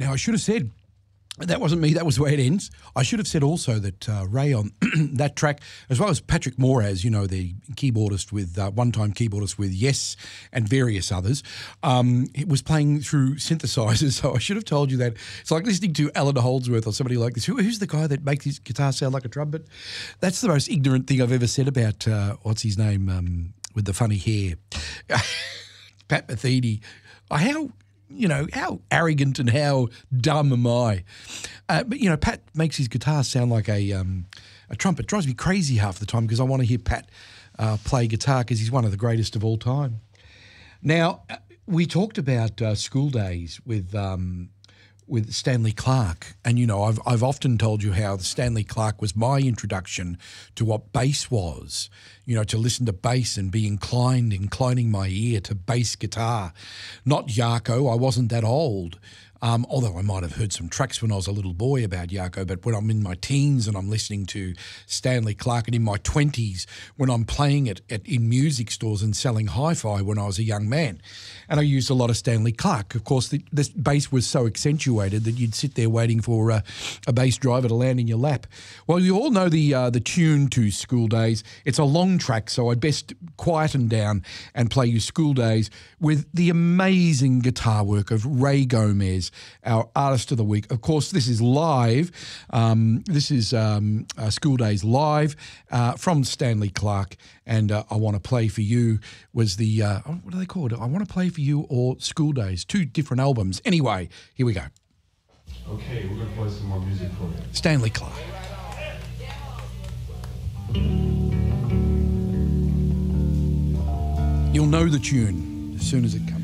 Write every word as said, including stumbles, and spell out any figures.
Now, I should have said, that wasn't me, that was the way it ends. I should have said also that uh, Ray on that track, as well as Patrick Moraz, you know, the keyboardist with, uh, one-time keyboardist with Yes and various others, um, it was playing through synthesizers, so I should have told you that. It's like listening to Alan Holdsworth or somebody like this. Who, who's the guy that makes his guitar sound like a trumpet? That's the most ignorant thing I've ever said about, uh, what's his name, um, with the funny hair. Pat Metheny. How... You know, how arrogant and how dumb am I? Uh, but, you know, Pat makes his guitar sound like a um, a trumpet. It drives me crazy half the time because I want to hear Pat uh, play guitar because he's one of the greatest of all time. Now, we talked about uh, school days with um, with Stanley Clarke. And, you know, I've, I've often told you how Stanley Clarke was my introduction to what bass was, you know, to listen to bass and be inclined, inclining my ear to bass guitar. Not Yako, I wasn't that old. Um, although I might have heard some tracks when I was a little boy about Yako, but when I'm in my teens and I'm listening to Stanley Clarke, and in my twenties when I'm playing it at, in music stores and selling hi-fi when I was a young man. And I used a lot of Stanley Clarke. Of course, the, the bass was so accentuated that you'd sit there waiting for uh, a bass driver to land in your lap. Well, you all know the uh, the tune to School Days. It's a long track, so I'd best quieten down and play you School Days with the amazing guitar work of Ray Gomez, our Artist of the Week. Of course, this is live. Um, this is um, uh, School Days live uh, from Stanley Clarke, and uh, I Want to Play for You was the, uh, what do they call it? I Want to Play for You or School Days, two different albums. Anyway, here we go. Okay, we're going to play some more music for you. Stanley Clarke. You'll know the tune as soon as it comes.